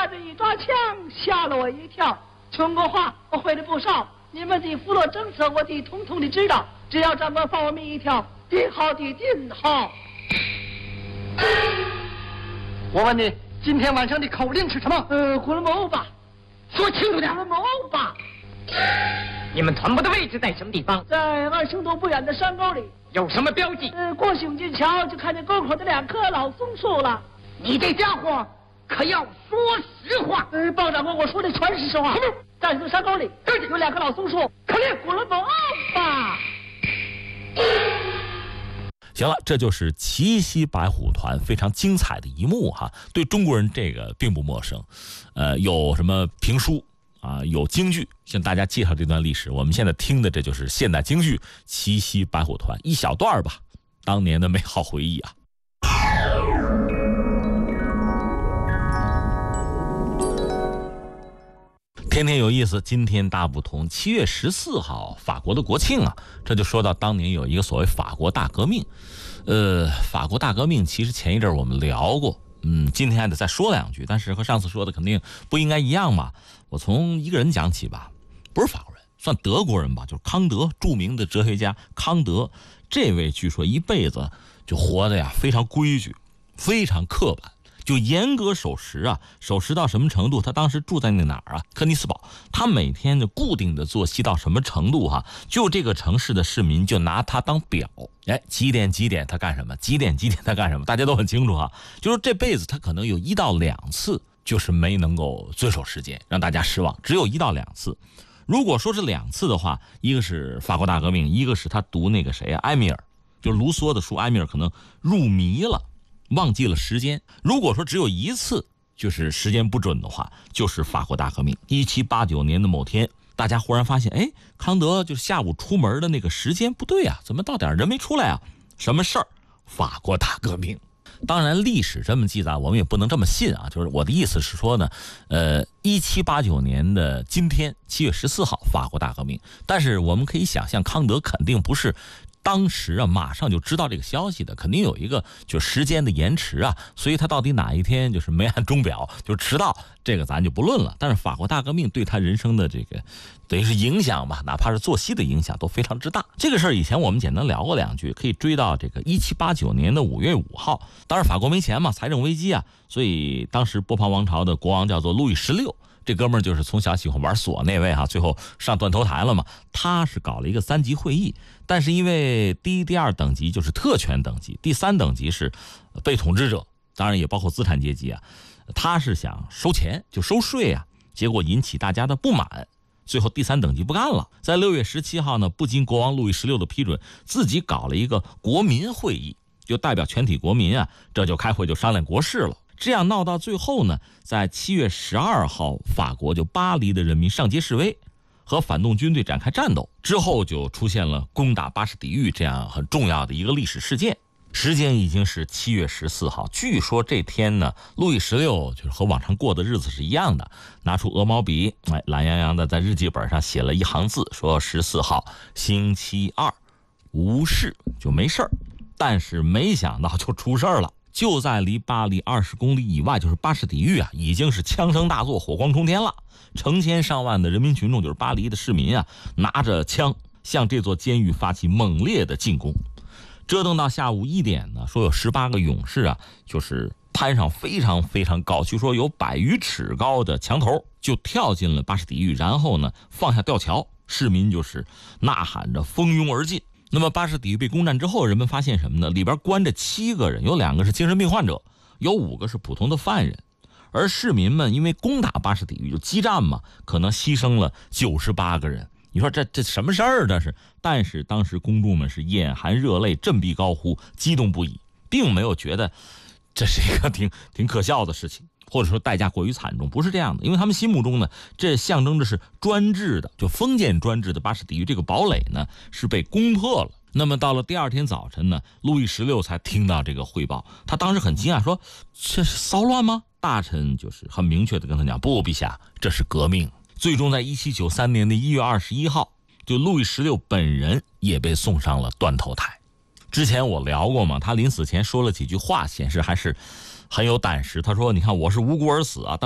着一抓枪，吓了我一跳。全国话我会了不少，你们的扶弱政策我的统统的知道。只要长官放我们一条，定好的定好。 我问你，今天晚上的口令是什么？ 胡了某吧。 说清楚点。 胡了某吧。 你们团部的位置在什么地方？ 在2省多不远的山沟里。 有什么标记？ 过雄金桥就看见沟口的2棵老松树了。 你这家伙可要说实话。 报长官，我说的全是实话。在这山沟里有2棵老松树。口令，胡了某吧。 行了，这就是奇袭白虎团非常精彩的一幕哈，对中国人这个并不陌生。有什么评书啊，有京剧，向大家介绍这段历史。我们现在听的这就是现代京剧《奇袭白虎团》一小段吧，当年的美好回忆啊。天天有意思，今天大不同。7月14号，法国的国庆啊，这就说到当年有一个所谓法国大革命。法国大革命其实前一阵我们聊过，今天还得再说2句，但是和上次说的肯定不应该一样嘛。我从一个人讲起吧，不是法国人，算德国人吧，就是康德，著名的哲学家康德。这位据说一辈子就活得呀非常规矩，非常刻板。就严格守时啊，守时到什么程度？他当时住在那哪儿啊？科尼斯堡。他每天就固定的作息到什么程度哈？就这个城市的市民就拿他当表，几点他干什么？几点他干什么？大家都很清楚哈。就是这辈子他可能有1到2次，就是没能够遵守时间，让大家失望。只有1到2次。如果说是2次的话，一个是法国大革命，一个是他读那个谁啊，埃米尔，就是卢梭的书，埃米尔可能入迷了。忘记了时间。如果说只有1次，就是时间不准的话，就是法国大革命。1789年的某天，大家忽然发现，康德就是下午出门的那个时间不对啊，怎么到点人没出来啊？什么事儿？法国大革命。当然，历史这么记载，我们也不能这么信啊。就是我的意思是说呢，1789年的今天7月14号，法国大革命。但是我们可以想象，康德肯定不是当时啊马上就知道这个消息的，肯定有一个就是时间的延迟啊，所以他到底哪一天就是没按钟表就迟到，这个咱就不论了。但是法国大革命对他人生的这个等于是影响吧，哪怕是作息的影响都非常之大。这个事儿以前我们简单聊过2句，可以追到这个1789年的5月5号。当然法国没钱嘛，财政危机啊，所以当时波旁王朝的国王叫做路易16。这哥们儿就是从小喜欢玩锁那位最后上断头台了嘛。他是搞了一个3级会议，但是因为第1、第2等级就是特权等级，第3等级是被统治者，当然也包括资产阶级啊。他是想收钱，就收税啊，结果引起大家的不满，最后第3等级不干了。在6月17号呢，不经国王路易16的批准，自己搞了一个国民会议，就代表全体国民啊，这就开会就商量国事了。这样闹到最后呢，在7月12号，法国就巴黎的人民上街示威，和反动军队展开战斗，之后就出现了攻打巴士底狱这样很重要的一个历史事件。时间已经是7月14号，据说这天呢，路易16就是和往常过的日子是一样的，拿出鹅毛笔，懒洋洋的在日记本上写了一行字，说14号星期二，无事，就没事儿。但是没想到就出事儿了。就在离巴黎20公里以外，就是巴士底狱啊，已经是枪声大作，火光冲天了。成千上万的人民群众，就是巴黎的市民啊，拿着枪向这座监狱发起猛烈的进攻。折腾到下午1点呢，说有18个勇士啊，就是攀上非常非常高，据说有100余尺高的墙头，就跳进了巴士底狱，然后呢放下吊桥，市民就是呐喊着蜂拥而进。那么巴士底狱被攻占之后，人们发现什么呢？里边关着7个人，有2个是精神病患者，有5个是普通的犯人。而市民们因为攻打巴士底狱就激战嘛，可能牺牲了98个人。你说这什么事儿这是？但是当时公众们是眼含热泪，振臂高呼，激动不已，并没有觉得这是一个挺可笑的事情，或者说代价过于惨重，不是这样的。因为他们心目中呢，这象征着是专制的，就封建专制的巴士底狱这个堡垒呢是被攻破了。那么到了第2天早晨呢，路易16才听到这个汇报，他当时很惊讶，说这是骚乱吗？大臣就是很明确的跟他讲，不，陛下，这是革命。最终在1793年的1月21号，就路易16本人也被送上了断头台。之前我聊过嘛，他临死前说了几句话，显示还是很有胆识。他说，你看我是无辜而死啊，